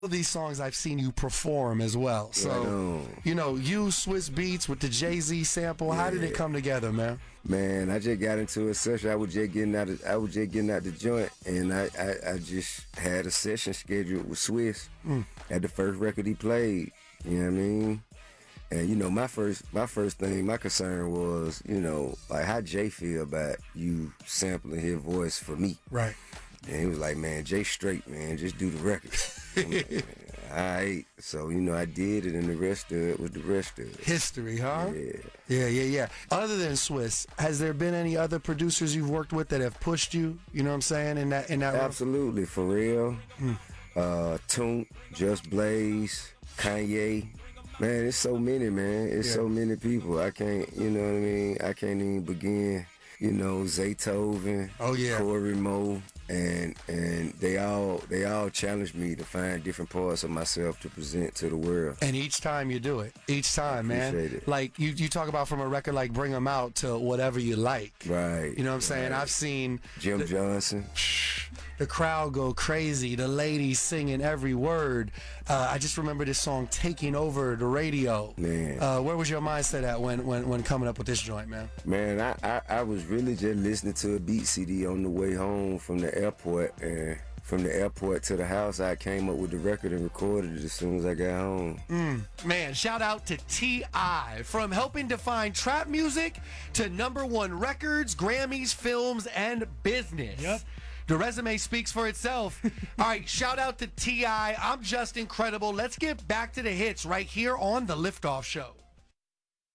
these songs I've seen you perform as well. So, you know, you Swizz Beatz with the Jay-Z sample. How did it come together, man? Man, I just got into a session. I was just getting out the joint, and I just had a session scheduled with Swizz at the first record he played. You know what I mean? And you know, my first thing, my concern was, you know, like how Jay feel about you sampling his voice for me. Right. And he was like, man, Jay straight, man, just do the record. Like, all right. So, you know, I did it, and the rest of it was the rest of it. History, huh? Yeah. Yeah. Other than Swizz, has there been any other producers you've worked with that have pushed you, you know what I'm saying, in that Absolutely. Pharrell, Toon, Just Blaze, Kanye. Man, it's so many, man. It's so many people. I can't, you know what I mean? I can't even begin. You know, Zaytoven, Corey Moe, and they all challenged me to find different parts of myself to present to the world. And each time you do it, man. It. Like you talk about from a record like Bring 'Em Out to Whatever You Like. Right. You know what I'm saying? I've seen Jim Johnson. The crowd go crazy. The ladies singing every word. I just remember this song taking over the radio. Man, where was your mindset at when coming up with this joint, man? Man, I was really just listening to a beat CD on the way home from the airport, and from the airport to the house, I came up with the record and recorded it as soon as I got home. Man, shout out to T.I. From helping define trap music to #1 records, Grammys, films, and business. Yep. The resume speaks for itself. All right, shout out to T.I. I'm just incredible. Let's get back to the hits right here on The Liftoff Show.